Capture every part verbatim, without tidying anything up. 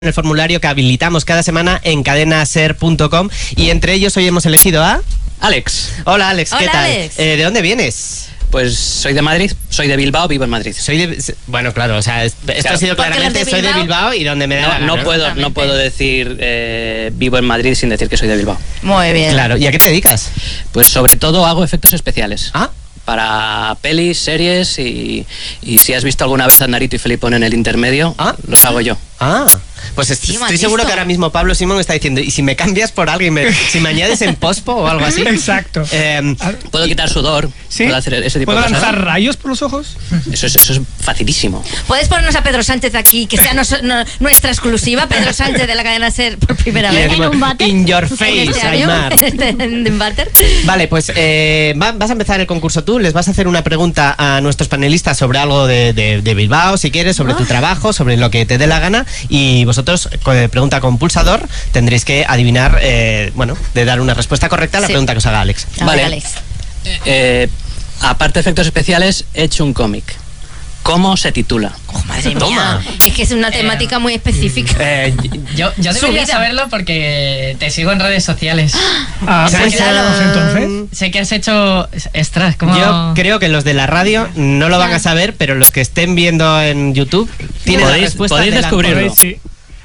En el formulario que habilitamos cada semana en cadena ser punto com y entre ellos hoy hemos elegido a... Alex. Hola Alex, ¿qué Hola, tal? Alex. Eh, ¿De dónde vienes? Pues soy de Madrid, soy de Bilbao, vivo en Madrid. Soy de... Bueno, claro, o sea, esto Claro, ha sido porque claramente los de soy de Bilbao- Bilbao y donde me da No, la gana, no ¿no? puedo, no Exactamente. puedo decir eh, vivo en Madrid sin decir que soy de Bilbao. Muy bien. Claro, ¿y a qué te dedicas? Pues sobre todo hago efectos especiales. Ah, Para pelis, series y, y si has visto alguna vez a Narito y Felipón en el intermedio, Ah. los hago yo. ah. Pues est- Sí, estoy ¿has seguro visto? que ahora mismo Pablo Simón está diciendo, ¿y si me cambias por alguien, me- si me añades en pospo o algo así? Exacto. Eh, Puedo quitar sudor, ¿Sí? puedo hacer ese tipo ¿Puedo de cosas. lanzar rayos por los ojos? Eso es, eso es facilísimo. ¿Puedes ponernos a Pedro Sánchez aquí, que sea nos- no- nuestra exclusiva? Pedro Sánchez de la cadena SER por primera y vez. decimos, ¿En un váter? in your ¿En face, este año? Aymar. ¿En un váter? Vale, pues eh, va- vas a empezar el concurso tú, les vas a hacer una pregunta a nuestros panelistas sobre algo de, de- de Bilbao, si quieres, sobre tu trabajo, sobre lo que te dé la gana, y vosotros, con eh, pregunta con pulsador, tendréis que adivinar, eh, bueno, de dar una respuesta correcta a la Sí. pregunta que os haga Alex. A ver, Vale. Alex. Eh, aparte de efectos especiales, he hecho un cómic. ¿Cómo se titula? Oh, madre Toma. mía. Es que es una temática muy específica. Eh, Yo, yo Su debería vida. saberlo porque te sigo en redes sociales. Ah, Chan, pues, chan. pues entonces. Sé que has hecho... Estras, como... yo creo que los de la radio no lo van a saber, pero los que estén viendo en YouTube tienen la Podéis- respuesta. podéis delante. descubrirlo. Podéis, sí.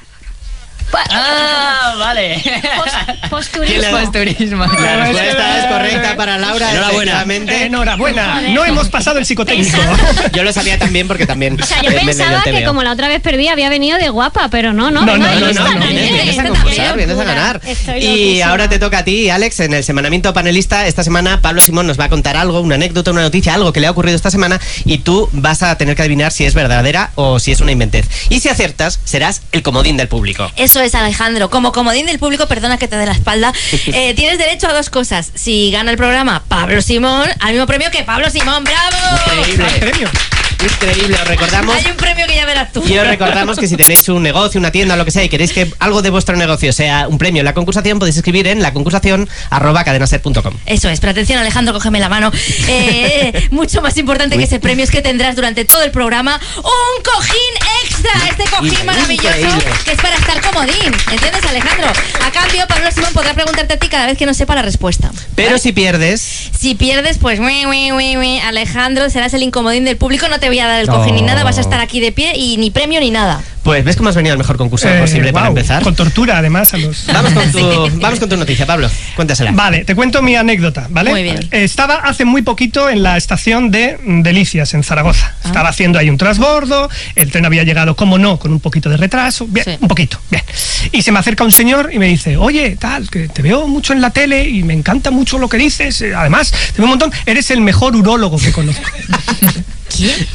Ah, vale. ¿Quién le da? Posturismo. La respuesta es correcta para Laura. Enhorabuena. efectivamente. Enhorabuena, no hemos pasado el psicotécnico. Yo lo sabía también porque también. O sea, yo eh, me leí el pensaba que T V O. como la otra vez perdí había venido de guapa, pero no, no, No, venga, no, ahí no, está no, no, también, vienes, vienes a está concursar, también. vienes a ganar. Estoy Y loquísima. ahora te toca a ti, Alex, en el semanamiento panelista. Esta semana Pablo Simón nos va a contar algo, una anécdota, una noticia, algo que le ha ocurrido esta semana y tú vas a tener que adivinar si es verdadera o si es una inventez. Y si aciertas, serás el comodín del público. Eso es, Alejandro. Como comodín del público, perdona que te dé la espalda, eh, tienes derecho a dos cosas. Si gana el programa Pablo Simón, al mismo premio que Pablo Simón. ¡Bravo! Increíble. Al premio. Increíble, os recordamos. Hay un premio que ya verás tú. Y os recordamos que si tenéis un negocio, una tienda, lo que sea, y queréis que algo de vuestro negocio sea un premio en la concursación, podéis escribir en la concursación arroba cadenaser punto com. Eso es, pero atención Alejandro, cógeme la mano. Eh, mucho más importante que ese premio es que tendrás durante todo el programa un cojín extra. Este cojín Increíble. maravilloso que es para estar comodín. ¿Entiendes, Alejandro? A cambio, Pablo Simón podrá preguntarte a ti cada vez que no sepa la respuesta. Pero ¿vale? si pierdes, Si pierdes, pues ue, ue, ue, ue, Alejandro, serás el incomodín del público. No te voy a dar el cojín ni Oh. nada, vas a estar aquí de pie y ni premio ni nada. pues ves cómo has venido al mejor concurso Eh, posible para guau, empezar. Con tortura, además, a los... Vamos con tu, vamos con tu noticia, Pablo. Cuéntasela. Vale, te cuento mi anécdota, ¿vale? Muy bien. Eh, Estaba hace muy poquito en la estación de mm, Delicias, en Zaragoza. Ah. Estaba haciendo ahí un transbordo, el tren había llegado, como no, con un poquito de retraso. Bien, Sí. un poquito, bien. Y se me acerca un señor y me dice, oye, tal, que te veo mucho en la tele y me encanta mucho lo que dices. eh, Además, te veo un montón, eres el mejor urólogo que conozco. ¿Quién?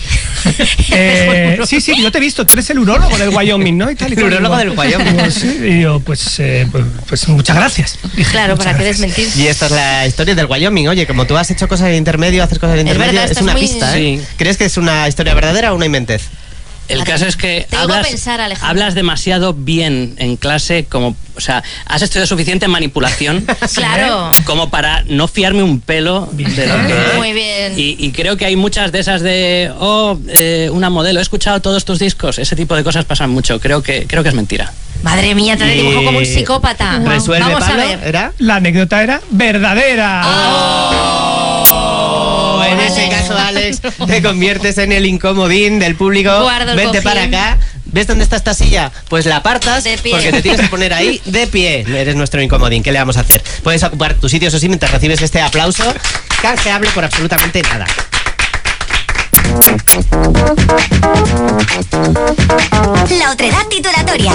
Eh, sí, sí, yo te he visto, tú eres el urólogo del Wyoming, ¿no? Y tal, y El tal. urólogo Digo, del Wyoming. digo, sí, y yo, pues, eh, pues, pues muchas gracias. Dije, Claro, muchas para que gracias. desmentir. Y esta es la historia del Wyoming. Oye, como tú has hecho cosas en intermedio, haces cosas en Es intermedio, verdad, es, estás una muy- pista, ¿eh? Sí. ¿Crees que es una historia verdadera o una inventez? El Vale. caso es que Te oigo hablas, pensar, Alejandro. hablas demasiado bien en clase, como, o sea, has estudiado suficiente manipulación Claro. como para no fiarme un pelo de lo que... Muy bien. Y, y creo que hay muchas de esas de, oh, eh, una modelo, he escuchado todos tus discos, ese tipo de cosas pasan mucho, creo que, creo que es mentira. Madre mía, te Y- dibujo como un psicópata. Resuelve, Vamos Pablo. a ver. ¿Era? La anécdota era verdadera. Oh, en ese caso, Alex, te conviertes en el incomodín del público. Guardo el Vente cojín. para acá. ¿Ves dónde está esta silla? Pues la apartas De pie. porque te tienes que poner ahí de pie. Eres nuestro incomodín. ¿Qué le vamos a hacer? Puedes ocupar tu sitio, eso sí, mientras recibes este aplauso canjeable por absolutamente nada. La otredad titulatoria.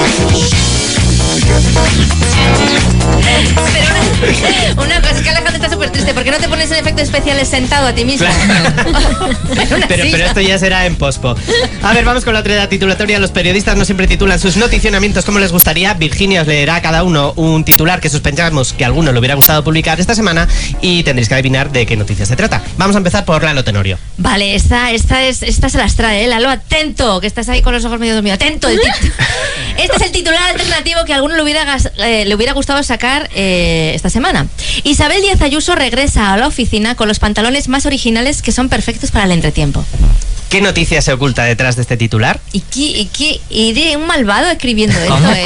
Pero una, una cosa es que Alejandro está súper triste. ¿Por qué no te pones en efectos especiales sentado a ti mismo? En una Pero, silla. pero esto ya será en pospo. A ver, vamos con la otra titulatoria. Los periodistas no siempre titulan sus noticionamientos como les gustaría. Virginia os leerá a cada uno un titular que sospechamos que a alguno le hubiera gustado publicar esta semana y tendréis que adivinar de qué noticias se trata. Vamos a empezar por Lalo Tenorio. Vale, esta, esta, es, esta se las trae, ¿eh? Lalo, atento, que estás ahí con los ojos medio dormidos. Atento. El tit- este es el titular alternativo que a alguno le hubiera, gas- eh, le hubiera gustado sacar eh, esta semana. Isabel Díaz Ayuso regresa a la oficina con los pantalones más originales que son perfectos para el entretiempo. ¿Qué noticia se oculta detrás de este titular? ¿Y qué, y qué, y de un malvado escribiendo esto? ¿Cómo? eh?